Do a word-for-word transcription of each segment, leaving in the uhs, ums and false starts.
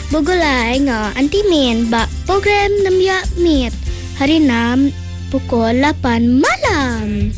Bugulay nga Antimin ba program Namya Mit. Hari enam pukul lapan malam.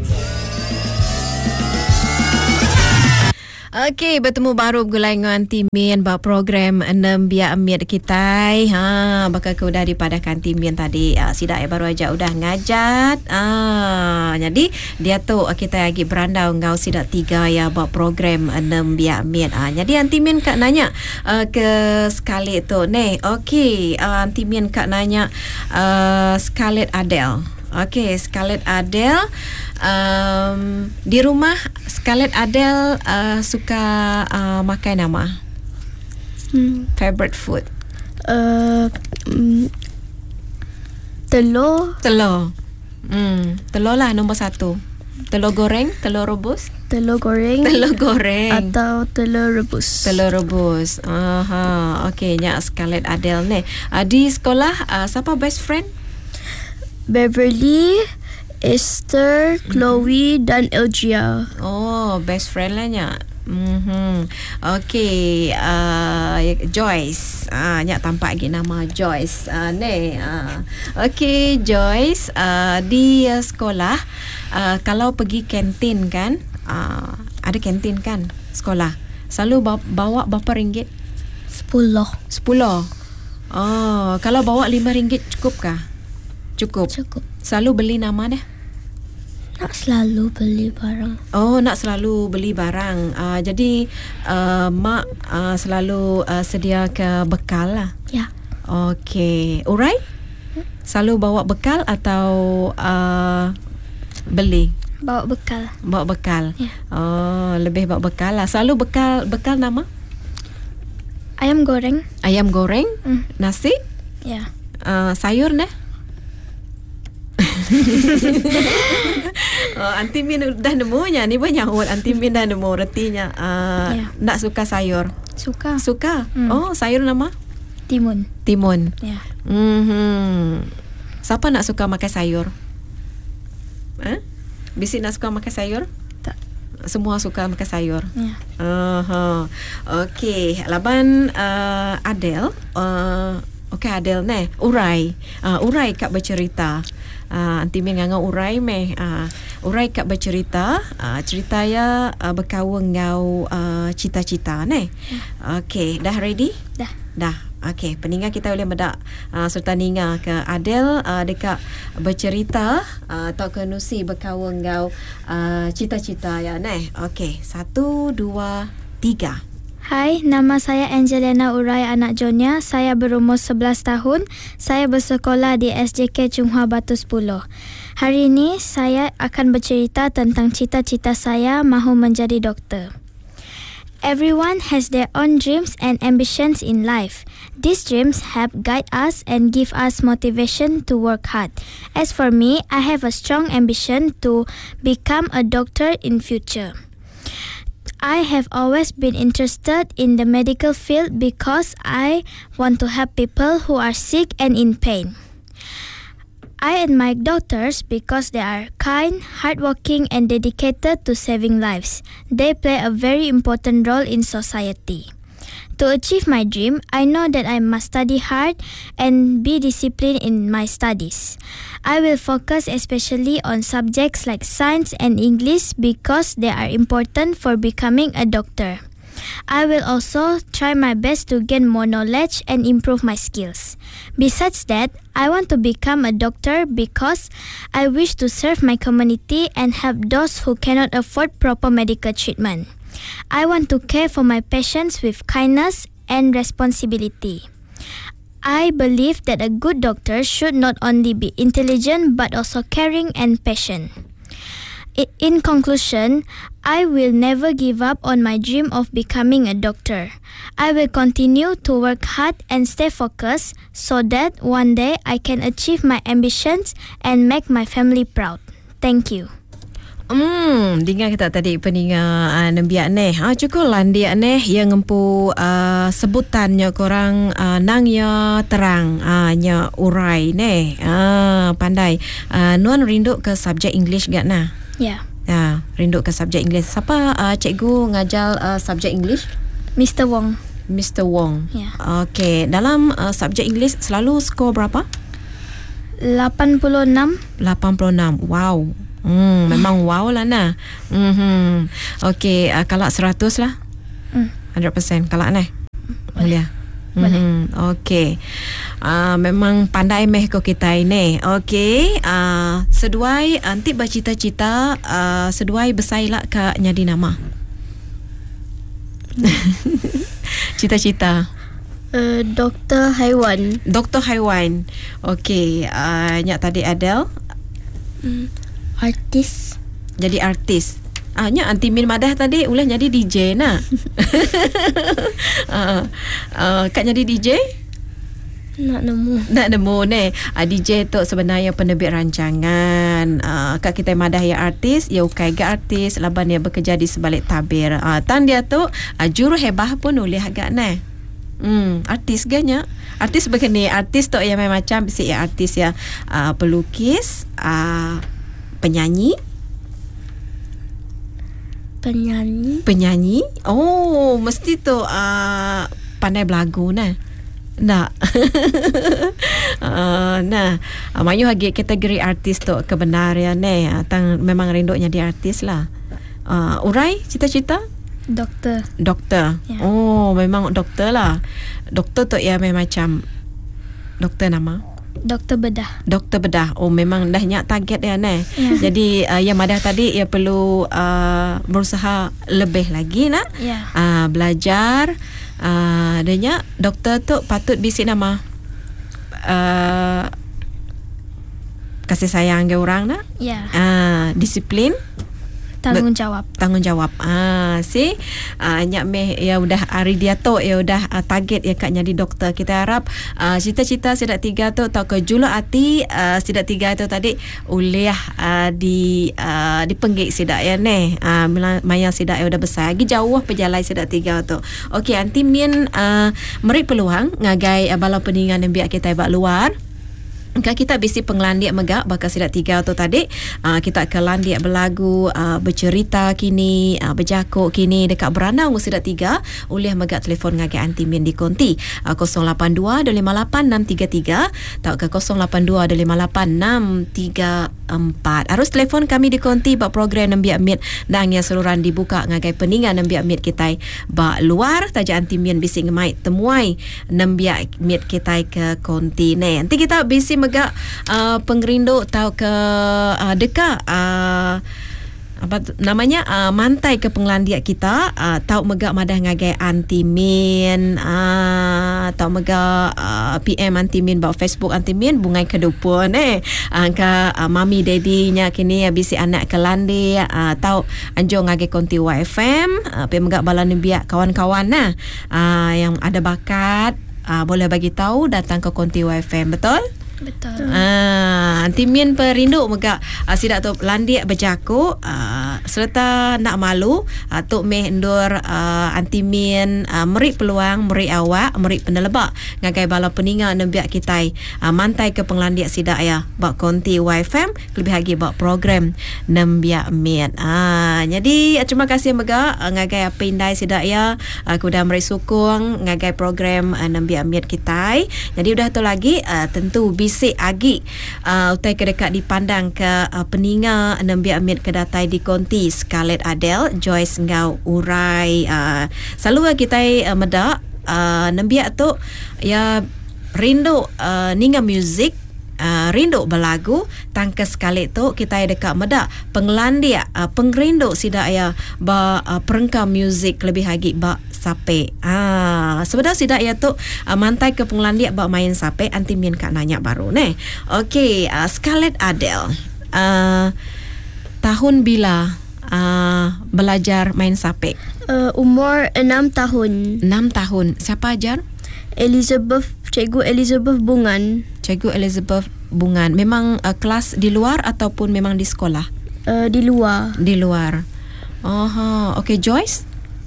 Okey, bertemu baru bergulai dengan Timin bah program enam biar amir kita. Ha, bakal kau dah dipadahkan Timin tadi. Ah, sidak ya baru aja udah ngajat. Ah, jadi dia tu kita lagi berandau ngau sidak tiga ya bah program enam biar amir. Ah, jadi Timin kak nanya uh, ke Scarlett tu. Nih, okey, uh, Timin kak nanya uh, Scarlett Adele. Okey, Scarlett Adele um, di rumah Scarlett Adele uh, suka uh, makan apa? Hmm. Favorite food? Uh, um, telur. Telur. Hmm, telur lah nombor satu. Telur goreng, telur rebus. Telur goreng. Telur goreng. Atau telur rebus. Telur rebus. Aha, okey, nyak Scarlett Adele ni. Uh, di sekolah uh, siapa best friend? Beverly, Esther, Chloe dan Elgia. Oh, best friend lah nyak. Mm-hmm. Okay, uh, Joyce. Ah, nyak tampak lagi nama Joyce. Ah, ni. Ah. Okay, Joyce. Uh, di uh, sekolah, uh, kalau pergi kantin kan, uh, ada kantin kan sekolah. Selalu bawa berapa ringgit? Sepuluh. Sepuluh. Oh, kalau bawa lima ringgit cukup kah? Cukup. Cukup. Selalu beli nama dah? Nak selalu beli barang. Oh, nak selalu beli barang. Uh, jadi uh, mak uh, selalu uh, sedia ke bekal lah. Ya. Okey. Urai? Hmm? Selalu bawa bekal atau uh, beli? Bawa bekal. Bawa bekal. Ya. Oh, lebih bawa bekal lah. Selalu bekal bekal nama? Ayam goreng. Ayam goreng? Hmm. Nasi? Ya. Uh, sayur dah? Oh, Aunty Min dah nemunya ni banyak orang Aunty Min dah nemu retinya uh, yeah. Nak suka sayur. Suka. Suka. Mm. Oh, sayur nama? Timun. Timun. Ya. Yeah. Mhm. Siapa nak suka makan sayur? Eh? Bisi nak suka makan sayur? Tak. Semua suka makan sayur. Ya. Yeah. Uh-huh. Okey, laban uh, Adele. Uh, Okey Adele ni, Urai. Uh, Urai kak bercerita. Uh, Aunty Min ngangau Urai meh. Uh, Urai kak bercerita, uh, cerita ya uh, berkawan ngau uh, cita-cita ni. Okey, dah ready? Dah. Dah. Okey, peninggal kita boleh medak uh, serta ninga ke Adele uh, dekat bercerita uh, atau ke nusi berkawan ngau uh, cita-cita ya ni. Okey, satu, dua, tiga. Hai, nama saya Angelina Urai anak Jonia. Saya berumur sebelas tahun. Saya bersekolah di S J K Chunghwa Batu sepuluh. Hari ini saya akan bercerita tentang cita-cita saya mahu menjadi doktor. Everyone has their own dreams and ambitions in life. These dreams help guide us and give us motivation to work hard. As for me, I have a strong ambition to become a doctor in future. I have always been interested in the medical field because I want to help people who are sick and in pain. I admire doctors because they are kind, hardworking, and dedicated to saving lives. They play a very important role in society. To achieve my dream, I know that I must study hard and be disciplined in my studies. I will focus especially on subjects like science and English because they are important for becoming a doctor. I will also try my best to gain more knowledge and improve my skills. Besides that, I want to become a doctor because I wish to serve my community and help those who cannot afford proper medical treatment. I want to care for my patients with kindness and responsibility. I believe that a good doctor should not only be intelligent but also caring and patient. In conclusion, I will never give up on my dream of becoming a doctor. I will continue to work hard and stay focused so that one day I can achieve my ambitions and make my family proud. Thank you. Hmm, dengar kita tadi peninga uh, nembiak ni. Ha cukup landia ni yang ngempu uh, sebutannya korang uh, nang ya terang uh, nya Urai ni. Uh, pandai. Uh, nuan rindu ke subjek English gak nah? Ya. Ya, rindu ke subjek English. Siapa uh, cikgu ngajar uh, subjek English? Mister Wong. Mister Wong. Ya. Okey, dalam uh, subjek English selalu skor berapa? lapan puluh enam. lapan puluh enam. Wow. Hmm, memang wow lah nah. Mhm. Okey, uh, kalau seratus lah. Hmm. seratus peratus kalau nah. Boleh. Boleh. Mm-hmm. Okey. Uh, memang pandai meh ko kita ini. Okey. Uh, seduai nanti bercita-cita uh, seduai besailah ke nyadi nama. Cita-cita. Uh, doktor haiwan. Doktor haiwan. Okey. Uh, nyak tadi Adele. Hmm. Artis. Jadi artis. Ah, nya anti min madah tadi ulah jadi D J nak. uh, uh, kak jadi D J? Nak nemu. Nak nemu ni. Uh, D J tu sebenarnya penerbit rancangan. Uh, kak kita madah ya artis, ya ukai ga artis, laban dia bekerja di sebalik tabir. Uh, tan dia tu uh, juru hebah pun boleh agak ni. Hmm, artis ganya. Artis begini, artis tu yang macam bisi ya artis ya uh, pelukis, uh, penyanyi. Penyanyi. Penyanyi? Oh, mesti tu uh, pandai belagu nah. Nak. uh, nah, uh, mayu lagi kategori artis tu kebenaran ni. Uh, tang memang rinduknya di artis lah. Uh, urai cita-cita? Doktor. Doktor. Ya. Oh, memang doktor lah. Doktor tu ya memang macam doktor nama. Doktor bedah. Doktor bedah. Oh, memang dah nyak target dia ni. Ya. Jadi uh, yang madah tadi ia perlu uh, berusaha lebih lagi nak. Ya. Uh, belajar uh, dia nyak doktor tu patut bisi nama uh, kasih sayang ke orang nak. Ya. Uh, disiplin, Tanggungjawab. tanggungjawab. Ah, si ah, nyak meh ya udah hari dia tu ya udah uh, target ya kak jadi doktor. Kita harap uh, cita-cita sidak tiga tu tau ke julu hati uh, sidak tiga tu tadi uliah uh, di uh, dipenggik sidak ya ne. Ah, uh, maya sidak ya udah besar lagi jauh perjalanan sidak tiga tu. Okey, anti min uh, meri peluang ngagai uh, bala peningan yang biak kita bak luar. Kan kita bisi penglandiak megak bakal sidak tiga tu tadi uh, kita ke landiak berlagu uh, bercerita kini uh, berjakuk kini dekat beranau sidak tiga oleh megak telefon ngagai anti min di konti uh, kosong lapan dua dua lima lapan enam tiga tiga atau ke kosong lapan dua dua lima lapan enam tiga empat. Harus telefon kami di konti bak program nembiak mit nang yang seluruhan dibuka ngagai peningan nembiak mit kita bak luar taja anti min bisi ngemai temuai nembiak mit kita ke konti ni. Nanti kita bisi megak uh, pengerinduk tau ke uh, dekat uh, apa tu, namanya uh, mantai ke penglandiak kita uh, tau megak madah ngagai anti-min uh, tau megak uh, P M anti-min bawa Facebook anti-min bungai kedupun eh angka uh, mami daddy nya kini uh, bisi anak ke landi uh, tau anjur ngagai konti Y F M uh, pi megak bala biak kawan-kawan nah uh, yang ada bakat uh, boleh bagi tahu datang ke konti Y F M, betul? Betul. Ah, antimin perinduk megak uh, sidak tu landiak berjakuk uh, serta nak malu uh, tok meh endur uh, antimin uh, meri peluang meri awak meri penelebak ngagai bala peninga nembiak kita uh, mantai ke penglandiak sidak ya bak konti Y F M lebih lagi bak program nembiak mit. Ah, jadi uh, terima kasih megak uh, ngagai apa indai sidak ya uh, kuda meri sukung ngagai program uh, nembiak mit kita. Jadi udah tu lagi uh, tentu bisik agi uh, utai ke dekat dipandang ke uh, peninga nembiak mit kedatai di konti Scarlett Adele Joyce ngau urai uh, selalu kita uh, medak uh, nembiak tu ya rindu uh, ninga music Uh, rindu berlagu tangke sekali tu kita dekat medak penglandia uh, pengrindu sidak ya ba uh, perengka muzik lebih lagi ba sape ah sebenarnya sidak ya tu uh, mantai ke penglandia ba main sape anti min kak nanya baru ne. Okey, uh, Scarlett Adele uh, tahun bila uh, belajar main sape? Uh, umur enam tahun. enam tahun. Siapa ajar? Elizabeth, Cikgu Elizabeth Bungan. Cikgu Elizabeth Bungan. Memang uh, kelas di luar ataupun memang di sekolah? Uh, di luar. Di luar. Oh, okey. Joyce?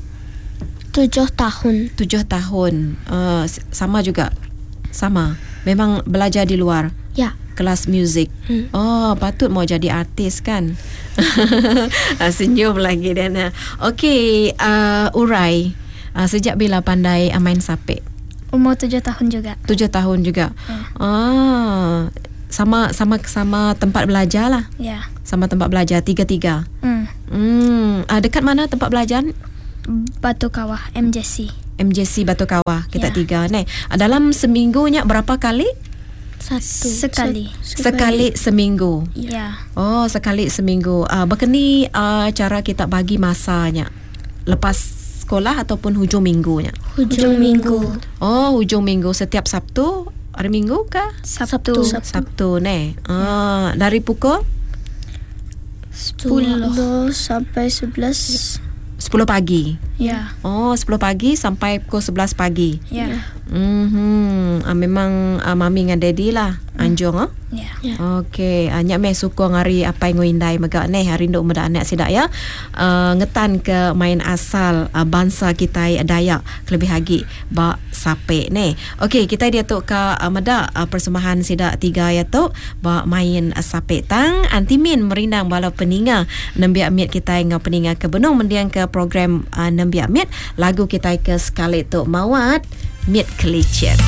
Tujuh tahun. Tujuh tahun. Uh, sama juga? Sama? Memang belajar di luar? Ya. Kelas muzik. Hmm. Oh, patut mau jadi artis kan? Senyum lagi Dana. Okey, uh, urai. Uh, sejak bila pandai uh, main sapek? Umur tujuh tahun juga. Tujuh tahun juga. Hmm. Ah, sama sama sama tempat belajar lah. Ya. Sama tempat belajar tiga-tiga. Hmm. Hmm, uh, dekat mana tempat belajar? Batu Kawah, M J C. M J C Batu Kawah kita Ya. tiga ni. Uh, dalam seminggunya berapa kali? Satu. Sekali. Sekali seminggu. Ya. Oh, sekali seminggu. Ah, uh, begini uh, cara kita bagi masanya. Lepas sekolah ataupun hujung minggunya? Hujung minggu. Oh, hujung minggu setiap Sabtu, hari Minggu kah? Sabtu. Sabtu, Sabtu ni. Ah, dari pukul Sepuluh sampai sebelas. sepuluh pagi. Ya. Oh, sepuluh pagi sampai pukul sebelas pagi. Ya. Mhm. Ah, memang ah, mami dengan daddy lah anjung ah. Ya. Okey, uh, nyak meh suka ngari apa yang ngindai megak neh hari nduk muda anak sidak ya. Uh, ngetan ke main asal uh, bangsa kita Dayak kelebih lagi ba sape neh. Okey, kita dia tu ke uh, meda uh, persembahan sidak tiga ya tu ba main uh, sape tang antimin merindang bala peninga nembiak miat kita ngau peninga ke benung mendiang ke program uh, nembiak miat lagu kita ke sekali tu mawat miat kelicir.